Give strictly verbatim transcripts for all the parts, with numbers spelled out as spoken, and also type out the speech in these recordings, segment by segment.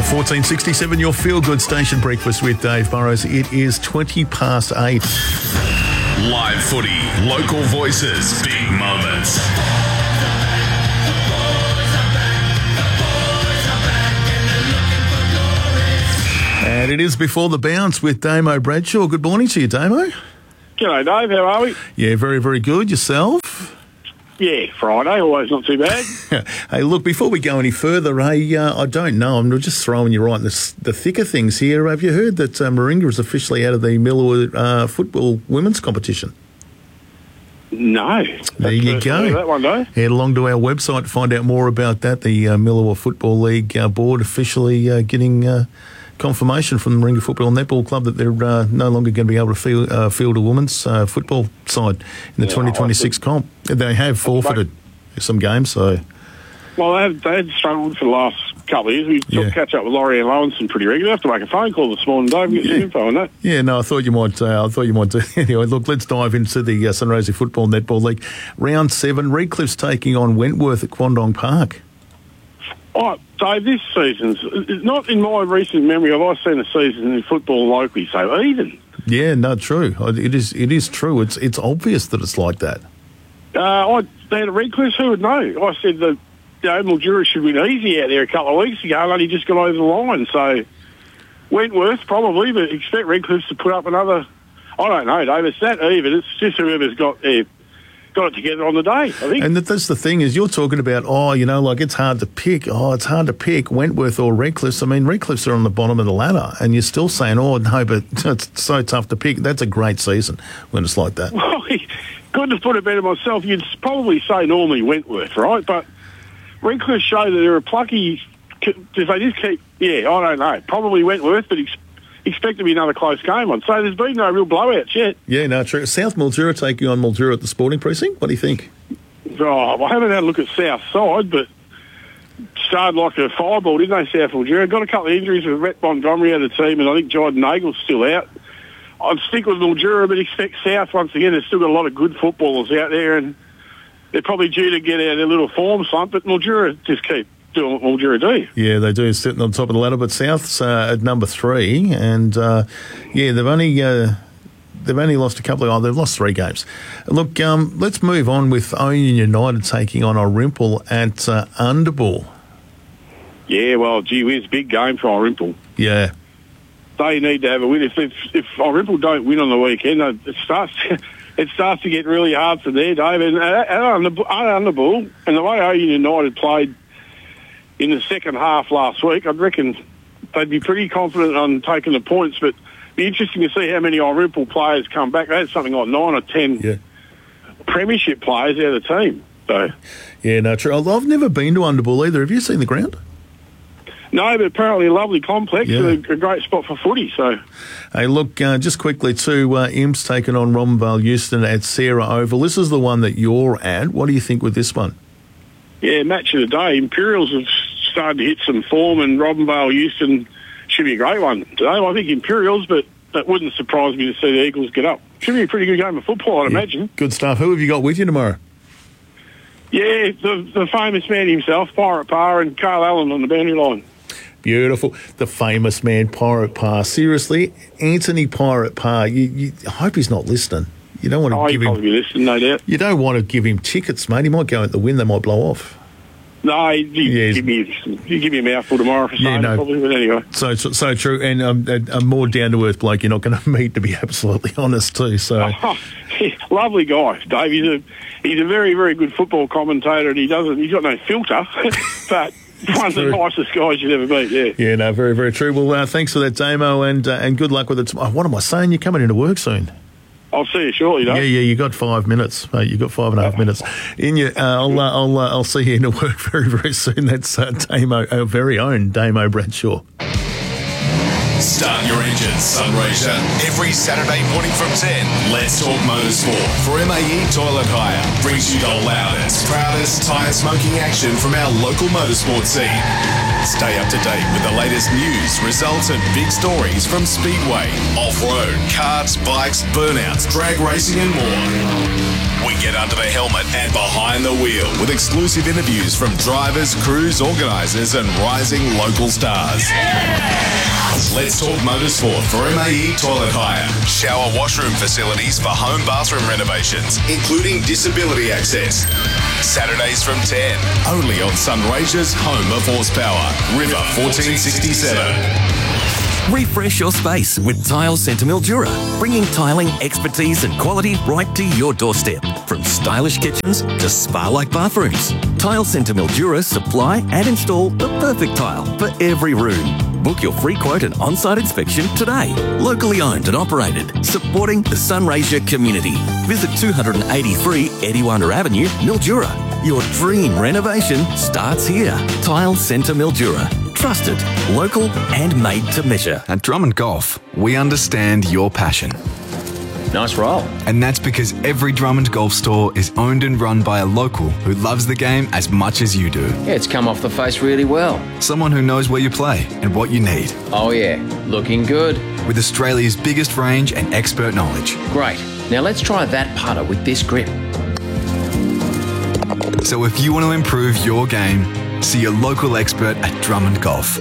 fourteen sixty-seven, your feel-good station breakfast with Dave Burrows. It is twenty past eight. Live footy, local voices, big moments. And it is Before the Bounce with Damo Bradshaw. Good morning to you, Damo. G'day, Dave. How are we? Yeah, very, very good. Yourself? Yeah, Friday, always not too bad. Hey, look, before we go any further, hey, uh, I don't know, I'm just throwing you right in the, the thick of things here. Have you heard that uh, Moringa is officially out of the Miller uh, football women's competition? No. There you go. That one, though. Head along to our website to find out more about that. The uh, Miller Football League uh, board officially uh, getting uh, confirmation from the Moringa Football Netball Club that they're uh, no longer going to be able to field, uh, field a women's uh, football side in the yeah, twenty twenty-six comp. They have forfeited some games, so... Well, they had, they had struggled for the last couple of years. We yeah. catch up with Laurie and Lowenson pretty regularly. I have to make a phone call this morning, Dave, and get yeah. some info on that. Yeah, no, I thought you might. Uh, I thought you might do. Anyway, look, let's dive into the uh, Sunraysia Football Netball League round seven. Redcliffe's taking on Wentworth at Quandong Park. Oh, Dave, this season's not in my recent memory have I seen a season in football locally so even. Yeah, no, true. It is. It is true. It's it's obvious that it's like that. Uh, I they had a Redcliffe. Who would know? I said that. You know, Mildura should win easy out there a couple of weeks ago and only just got over the line. So, Wentworth probably, but expect Redcliffe to put up another, I don't know, Dave. It's that even. It's just whoever's got uh, got it together on the day, I think. And that's the thing is you're talking about, oh, you know, like it's hard to pick. Oh, it's hard to pick Wentworth or Redcliffe. I mean, Redcliffe's are on the bottom of the ladder and you're still saying, oh, no, but it's so tough to pick. That's a great season when it's like that. Well, couldn't have put it better myself. You'd probably say normally Wentworth, right? But Redcliffe show that they're a plucky, if they just keep, yeah, I don't know, probably Wentworth, but ex- expect to be another close game on. So there's been no real blowouts yet. Yeah, no, true. South Mildura taking on Mildura at the Sporting Precinct. What do you think? Oh, I haven't had a look at South Side, but started like a fireball, didn't they, South Mildura? Got a couple of injuries with Rhett Montgomery out of the team, and I think Jordan Nagle's still out. I'd stick with Mildura, but expect South once again. There's still got a lot of good footballers out there, and they're probably due to get out of their little form slump, but Mildura just keep doing what Mildura do. Yeah, they do, sitting on top of the ladder, but South's uh, at number three, and uh, yeah, they've only uh, they've only lost a couple of, oh, they've lost three games. Look, um, let's move on with Union United taking on Orimple at uh, Underball. Yeah, well, gee whiz, big game for Orimple. Yeah. They need to have a win. If if, if Orimple don't win on the weekend, it starts it starts to get really hard for there, Dave. And at Underball, and the way Union United played in the second half last week, I'd reckon they'd be pretty confident on taking the points. But it'd be interesting to see how many Orimple players come back. They had something like nine or ten yeah. premiership players out of the team. So yeah, no, true. I've never been to Underball either. Have you seen the ground? No, but apparently a lovely complex, yeah. a, a great spot for footy. So, hey, look, uh, just quickly too, uh, Imps taking on Robinvale Euston at Sarah Oval. This is the one that you're at. What do you think with this one? Yeah, match of the day. Imperials have started to hit some form, and Robinvale Euston should be a great one today. I think Imperials, but that wouldn't surprise me to see the Eagles get up. Should be a pretty good game of football, I'd yeah. imagine. Good stuff. Who have you got with you tomorrow? Yeah, the the famous man himself, Pirate Parr, and Carl Allen on the boundary line. Beautiful. The famous man, Pirate Parr. Seriously, Anthony Pirate Parr, you, you, I hope he's not listening. You don't want to oh, give him... probably be listening, no doubt. You don't want to give him tickets, mate. He might go out the wind, they might blow off. No, you, yeah, give, me, you give me a mouthful tomorrow for saying yeah, no, it, probably, but anyway. So, so, so true, and um, a, a more down-to-earth bloke you're not going to meet, to be absolutely honest, too. So, oh, lovely guy, Dave. He's a, he's a very, very good football commentator, and he doesn't, he's got no filter, but... One of the nicest guys you'd ever meet, yeah. Yeah, no, very, very true. Well, uh, thanks for that, Damo, and uh, and good luck with it. Oh, what am I saying? You're coming into work soon. I'll see you shortly, though. Yeah, yeah, you got five minutes, mate. You got five and a half minutes. In your, uh, I'll, uh, I'll, uh, I'll see you into work very, very soon. That's uh, Damo, our very own Damo Bradshaw. Start your engines, Sunraysia. Every Saturday morning from ten, Let's Talk Motorsport for M A E Toilet Hire. Brings you the loudest, proudest tyre smoking action from our local motorsport scene. Stay up to date with the latest news, results and big stories from Speedway, off-road, karts, bikes, burnouts, drag racing and more. We get under the helmet and behind the wheel with exclusive interviews from drivers, crews, organisers and rising local stars. Let's talk motorsport for M A E Toilet Hire. Shower washroom facilities for home bathroom renovations, including disability access. Saturdays from ten, only on Sunraysia's home of horsepower, River fourteen sixty-seven. Refresh your space with Tile Centre Mildura, bringing tiling expertise and quality right to your doorstep. From stylish kitchens to spa-like bathrooms, Tile Centre Mildura supply and install the perfect tile for every room. Book your free quote and on-site inspection today. Locally owned and operated, supporting the Sunraysia community. Visit two eighty-three Ediwanda Avenue, Mildura. Your dream renovation starts here. Tile Centre Mildura. Trusted, local and made to measure. At Drummond Golf, we understand your passion. Nice roll. And that's because every Drummond Golf store is owned and run by a local who loves the game as much as you do. Yeah, it's come off the face really well. Someone who knows where you play and what you need. Oh yeah, looking good. With Australia's biggest range and expert knowledge. Great. Now let's try that putter with this grip. So if you want to improve your game, see your local expert at Drummond Golf.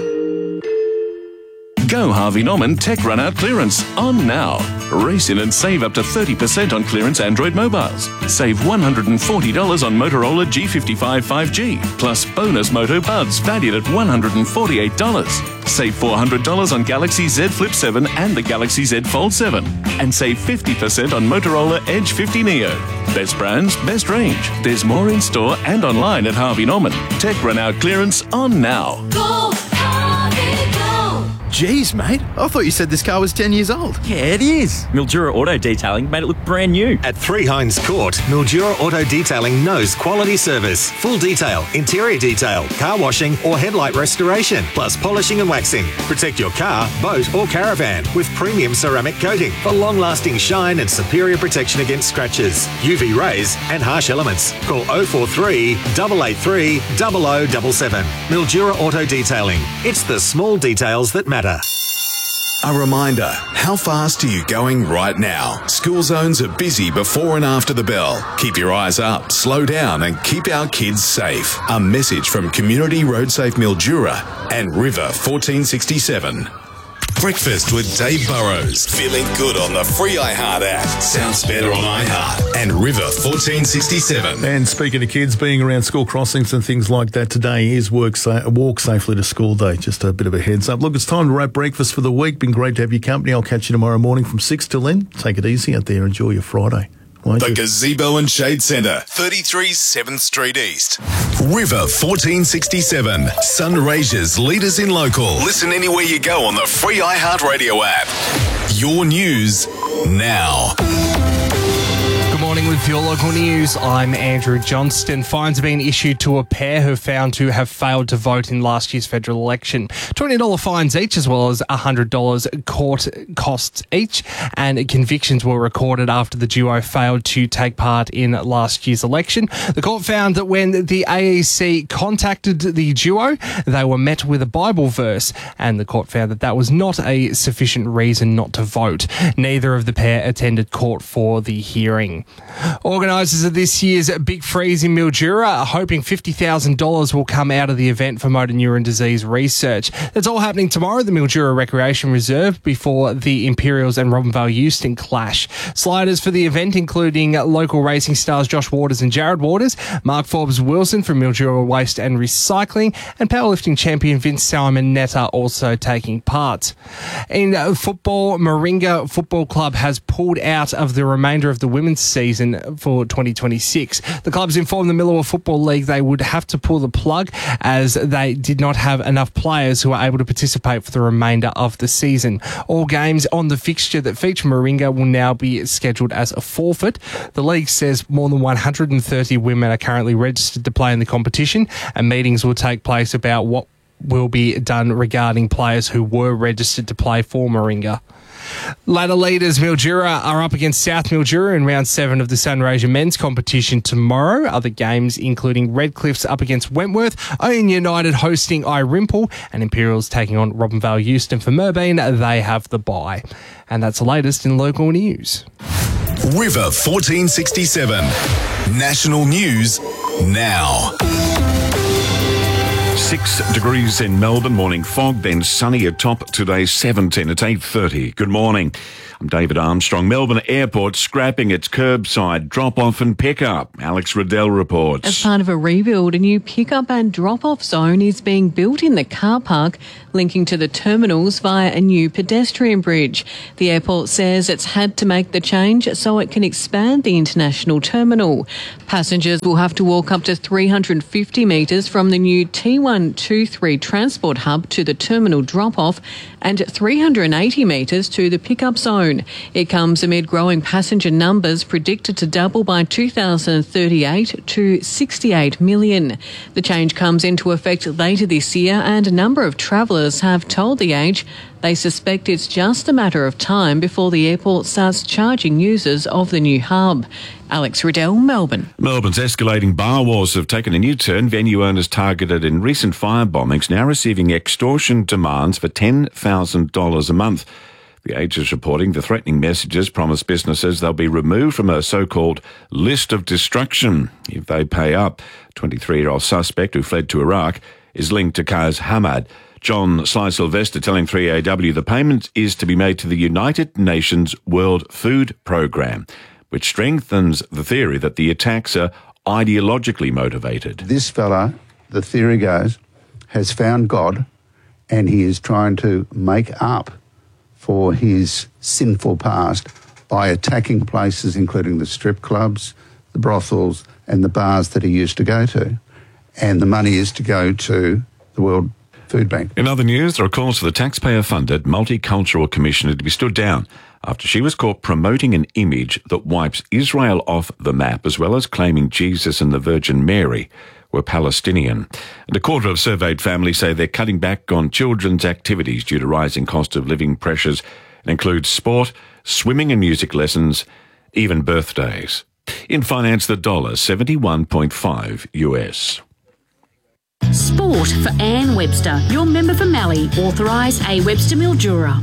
Go Harvey Norman Tech Run Out Clearance on now. Race in and save up to thirty percent on clearance Android mobiles. Save one hundred forty dollars on Motorola G fifty-five five G, plus bonus Moto Buds valued at one hundred forty-eight dollars. Save four hundred dollars on Galaxy Z Flip seven and the Galaxy Z Fold seven. And save fifty percent on Motorola Edge fifty Neo. Best brands, best range. There's more in store and online at Harvey Norman. Tech Run Out Clearance on now. Go, Harvey, go! Jeez, mate. I thought you said this car was ten years old. Yeah, it is. Mildura Auto Detailing made it look brand new. At Three Hines Court, Mildura Auto Detailing knows quality service. Full detail, interior detail, car washing or headlight restoration, plus polishing and waxing. Protect your car, boat or caravan with premium ceramic coating for long-lasting shine and superior protection against scratches, U V rays and harsh elements. Call oh four three, eight eight three, zero zero seven seven. Mildura Auto Detailing. It's the small details that matter. A reminder, how fast are you going right now? School zones are busy before and after the bell. Keep your eyes up, slow down and keep our kids safe. A message from Community Road Safe Mildura and River fourteen sixty-seven. Breakfast with Dave Burrows. Feeling good on the free iHeart app. Sounds better on iHeart. And River fourteen sixty-seven. And speaking of kids being around school crossings and things like that, today is work sa- Walk Safely to School Day. Just a bit of a heads up. Look, it's time to wrap breakfast for the week. Been great to have your company. I'll catch you tomorrow morning from six till then. Take it easy out there. Enjoy your Friday. The you? Gazebo and Shade Centre, thirty-three seventh Street East. River fourteen sixty-seven. Sunraysia's leaders in local. Listen anywhere you go on the free iHeartRadio app. Your news now. Good morning with your local news. I'm Andrew Johnston. Fines have been issued to a pair who are found to have failed to vote in last year's federal election. twenty dollars fines each, as well as one hundred dollars court costs each. And convictions were recorded after the duo failed to take part in last year's election. The court found that when the A E C contacted the duo, they were met with a Bible verse, and the court found that that was not a sufficient reason not to vote. Neither of the pair attended court for the hearing. Organisers of this year's Big Freeze in Mildura are hoping fifty thousand dollars will come out of the event for motor neuron disease research. That's all happening tomorrow at the Mildura Recreation Reserve before the Imperials and Robinvale Euston clash. Sliders for the event including local racing stars Josh Waters and Jared Waters, Mark Forbes Wilson from Mildura Waste and Recycling, and powerlifting champion Vince Salmon Netta also taking part. In football, Moringa Football Club has pulled out of the remainder of the women's season for twenty twenty-six. The clubs informed the Millewa Football League they would have to pull the plug as they did not have enough players who were able to participate for the remainder of the season. All games on the fixture that feature Moringa will now be scheduled as a forfeit. The league says more than one hundred thirty women are currently registered to play in the competition, and meetings will take place about what will be done regarding players who were registered to play for Moringa. Ladder leaders Mildura are up against South Mildura in round seven of the Sunraysia men's competition tomorrow. Other games including Redcliffs up against Wentworth, Owen United hosting Irimple, and Imperials taking on Robinvale Euston. For Merbeen, they have the bye. And that's the latest in local news. River fourteen sixty-seven. National news now. Six degrees in Melbourne, morning fog, then sunny atop today's seventeen. It's eight thirty. Good morning. I'm David Armstrong. Melbourne Airport scrapping its curbside drop-off and pick-up. Alex Riddell reports. As part of a rebuild, a new pick-up and drop-off zone is being built in the car park, linking to the terminals via a new pedestrian bridge. The airport says it's had to make the change so it can expand the international terminal. Passengers will have to walk up to three hundred fifty metres from the new T one twenty-three transport hub to the terminal drop-off and three hundred eighty metres to the pick-up zone. It comes amid growing passenger numbers predicted to double by two thousand thirty-eight to sixty-eight million. The change comes into effect later this year, and a number of travellers have told The Age they suspect it's just a matter of time before the airport starts charging users of the new hub. Alex Riddell, Melbourne. Melbourne's escalating bar wars have taken a new turn. Venue owners targeted in recent fire bombings now receiving extortion demands for ten thousand dollars a month. The Age is reporting the threatening messages promise businesses they'll be removed from a so-called list of destruction if they pay up. twenty-three-year-old suspect who fled to Iraq is linked to Kaz Hamad. John Sly Sylvester telling three A W the payment is to be made to the United Nations World Food Programme, which strengthens the theory that the attacks are ideologically motivated. This fella, the theory goes, has found God, and he is trying to make up for his sinful past by attacking places including the strip clubs, the brothels and the bars that he used to go to. And the money is to go to the World Food Bank. In other news, there are calls for the taxpayer-funded Multicultural Commissioner to be stood down after she was caught promoting an image that wipes Israel off the map, as well as claiming Jesus and the Virgin Mary were Palestinian. And a quarter of surveyed families say they're cutting back on children's activities due to rising cost of living pressures. It includes sport, swimming and music lessons, even birthdays. In finance, the dollar, seventy-one point five U S. Sport for Anne Webster, your member for Mallee, authorised A Webster Mildura.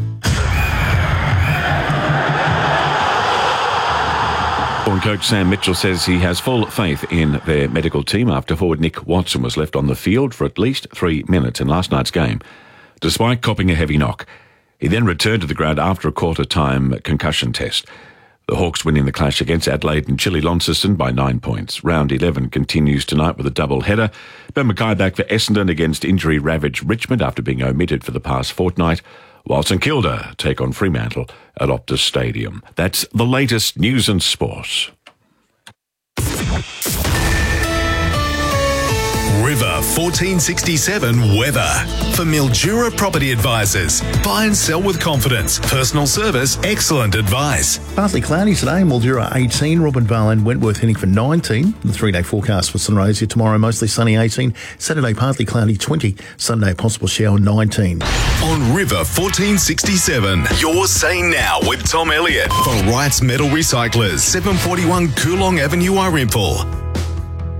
Born coach Sam Mitchell says he has full faith in their medical team after forward Nick Watson was left on the field for at least three minutes in last night's game, despite copping a heavy knock. He then returned to the ground after a quarter-time concussion test. The Hawks winning the clash against Adelaide and Chile Launceston by nine points. Round eleven continues tonight with a double-header. Ben Mackay back for Essendon against injury-ravaged Richmond after being omitted for the past fortnight, while St Kilda take on Fremantle at Optus Stadium. That's the latest news and sport. River fourteen sixty-seven weather. For Mildura Property Advisors. Buy and sell with confidence. Personal service, excellent advice. Partly cloudy today, Mildura eighteen, Robinvale and Wentworth heading for nineteen. The three-day forecast for Sunraysia tomorrow, mostly sunny eighteen. Saturday, partly cloudy twenty. Sunday, possible shower nineteen. On River fourteen sixty-seven, you're saying now with Tom Elliott for Wright's Metal Recyclers, seven forty-one Coolong Avenue, Irimple.